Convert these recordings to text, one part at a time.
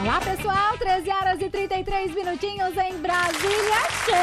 Olá, pessoal, 13 horas e 33 minutinhos em Brasília.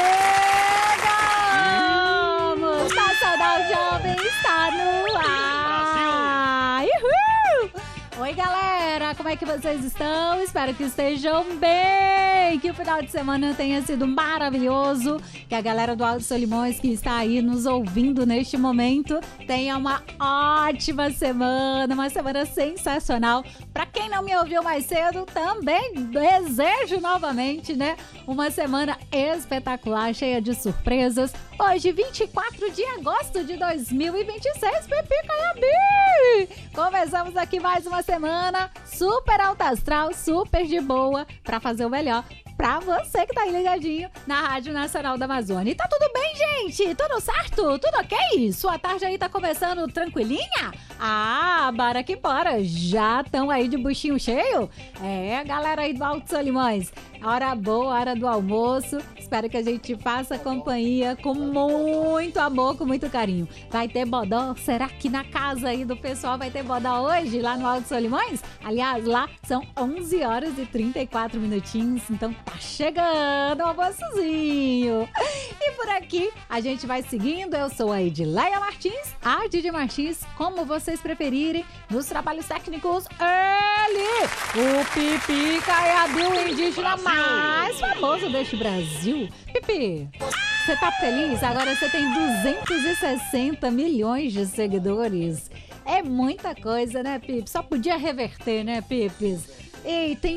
Chegamos! Nacional Jovem está no ar! Uhul! Oi, galera, como é que vocês estão? Espero que estejam bem, que o final de semana tenha sido maravilhoso, que a galera do Alto Solimões que está aí nos ouvindo neste momento tenha uma ótima semana, uma semana sensacional. Para quem não me ouviu mais cedo, também desejo novamente, né? Uma semana espetacular, cheia de surpresas. Hoje, 24 de agosto de 2026, Pipi Caiabi! Começamos aqui mais uma semana super alta astral, super de boa, para fazer o melhor pra você que tá aí ligadinho na Rádio Nacional da Amazônia. E tá tudo bem, gente? Tudo certo? Tudo ok? Sua tarde aí tá começando tranquilinha? Ah, bora que bora! Já estão aí de buchinho cheio? É, galera aí do Alto Solimões. Hora boa, hora do almoço. Espero que a gente faça companhia com muito amor, com muito carinho. Vai ter bodó? Será que na casa aí do pessoal vai ter bodó hoje, lá no Alto Solimões? Aliás, lá são 11 horas e 34 minutinhos, então tá chegando o almoçozinho. E por aqui a gente vai seguindo. Eu sou a Edileia Martins, a Didi Martins, como vocês preferirem. Nos trabalhos técnicos, ele, o Pipi Caiabi, o indígena mais famoso deste Brasil. Pipi, você tá feliz? Agora você tem 260 milhões de seguidores. É muita coisa, né, Pipi? Só podia reverter, né, Pipis? E tem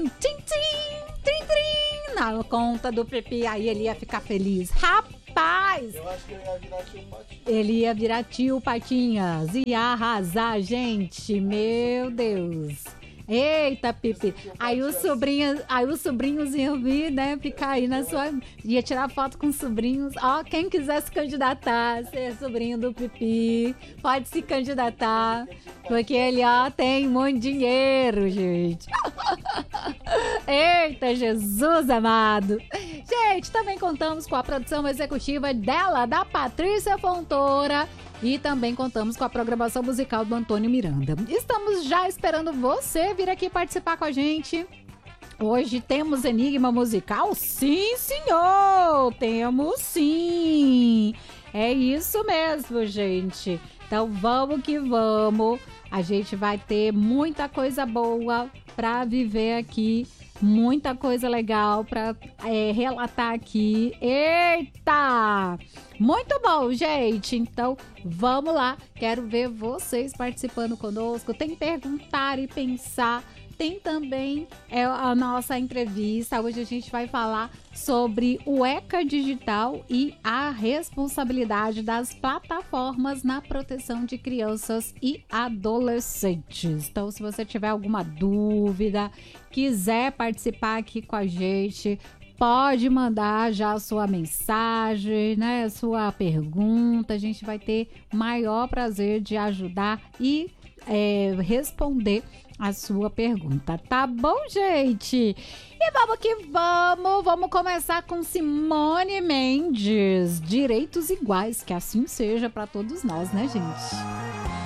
trim na conta do Pipi, aí ele ia ficar feliz. Rapaz! Eu acho que ele ia virar tio Patinhas. Ele ia virar tio Patinhas, ia arrasar, gente. Meu Deus! Eita, Pipi. Aí os sobrinhos iam vir, né? Ficar aí na sua... Ia tirar foto com os sobrinhos. Ó, quem quiser se candidatar, ser sobrinho do Pipi, pode se candidatar. Porque ele, ó, tem muito dinheiro, gente. Eita, Jesus amado. Gente, também contamos com a produção executiva dela, da Patrícia Fontoura. E também contamos com a programação musical do Antônio Miranda. Estamos já esperando você vir aqui participar com a gente. Hoje temos Enigma Musical? Sim, senhor! Temos sim! É isso mesmo, gente. Então vamos que vamos. A gente vai ter muita coisa boa para viver aqui. Muita coisa legal para relatar aqui. Eita! Muito bom, gente. Então, vamos lá. Quero ver vocês participando conosco. Tem Perguntar e Pensar. Tem também a nossa entrevista. Hoje a gente vai falar sobre o ECA Digital e a responsabilidade das plataformas na proteção de crianças e adolescentes. Então, se você tiver alguma dúvida, quiser participar aqui com a gente, pode mandar já a sua mensagem, né? Sua pergunta. A gente vai ter maior prazer de ajudar e responder a sua pergunta, tá bom, gente? E vamos que vamos! Vamos começar com Simone Mendes. Direitos iguais, que assim seja para todos nós, né, gente?